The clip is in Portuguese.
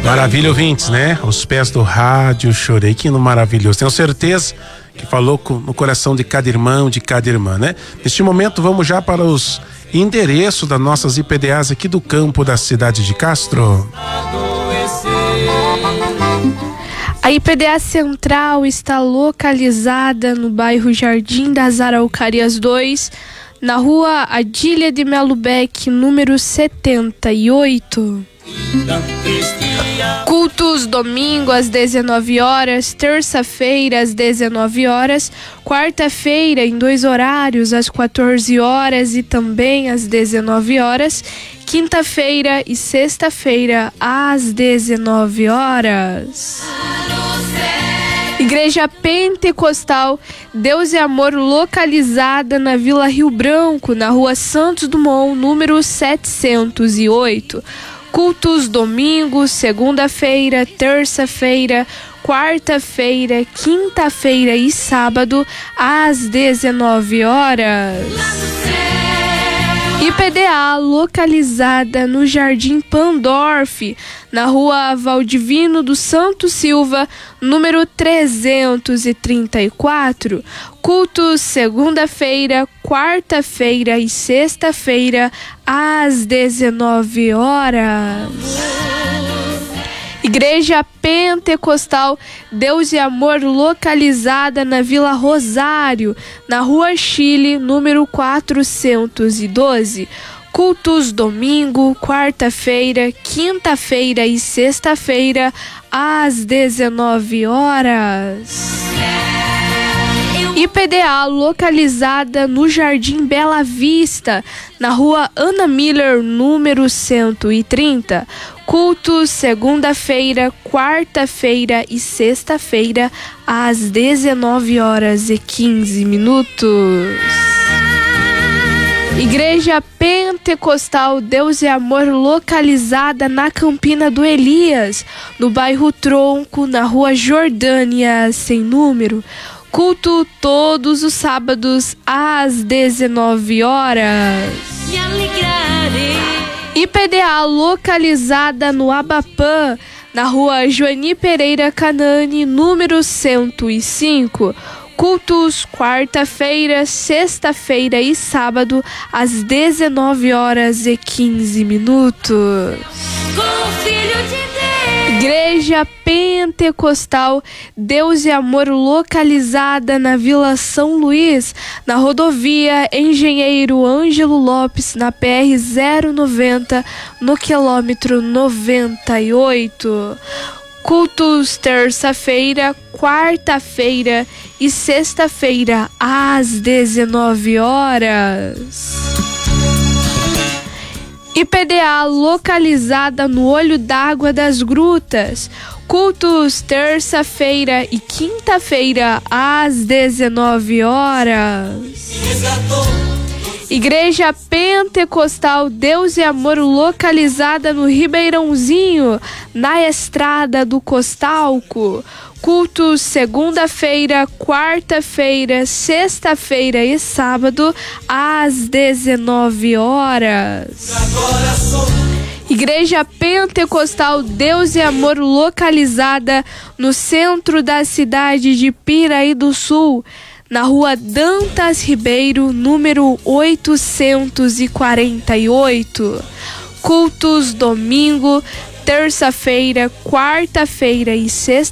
Maravilha, ouvintes, né? Aos pés do rádio, chorei, que no maravilhoso. Tenho certeza que falou no coração de cada irmão, de cada irmã, né? Neste momento, vamos já para os endereços das nossas IPDAs aqui do campo da cidade de Castro. A IPDA Central está localizada no bairro Jardim das Araucárias 2, na rua Adília de Melo Beck, número 78. Cultos domingo às 19 horas, terça-feira às 19 horas, quarta-feira em 2 horários, às 14 horas e também às 19 horas, quinta-feira e sexta-feira às 19 horas. Igreja Pentecostal Deus e Amor, localizada na Vila Rio Branco, na rua Santos Dumont, número 708. Cultos domingo, segunda-feira, terça-feira, quarta-feira, quinta-feira e sábado às 19 horas. IPDA localizada no Jardim Pandorf, na rua Valdivino dos Santos Silva, número 334. Cultos segunda-feira, quarta-feira e sexta-feira às 19 horas. Igreja Pentecostal Deus e Amor, localizada na Vila Rosário, na Rua Chile, número 412. Cultos domingo, quarta-feira, quinta-feira e sexta-feira às 19 horas. IPDA localizada no Jardim Bela Vista, na Rua Ana Miller, número 130. Cultos segunda-feira, quarta-feira e sexta-feira às 19 horas e 15 minutos. Igreja Pentecostal Deus e Amor, localizada na Campina do Elias, no bairro Tronco, na Rua Jordânia, sem número. Culto todos os sábados às 19 horas. IPDA localizada no Abapã, na Rua Joani Pereira Canani, número 105. Cultos quarta-feira, sexta-feira e sábado às 19 horas e 15 minutos. Igreja Pentecostal Deus e Amor, localizada na Vila São Luís, na rodovia Engenheiro Ângelo Lopes, na PR 090, no quilômetro 98. Cultos terça-feira, quarta-feira e sexta-feira às 19 horas. IPDA localizada no Olho d'Água das Grutas. Cultos terça-feira e quinta-feira às 19 horas. Igreja Pentecostal Deus e Amor, localizada no Ribeirãozinho, na Estrada do Costalco. Cultos segunda-feira, quarta-feira, sexta-feira e sábado às 19 horas. Igreja Pentecostal Deus e Amor, localizada no centro da cidade de Piraí do Sul, na Rua Dantas Ribeiro, número 848. Cultos domingo, terça-feira, quarta-feira e sexta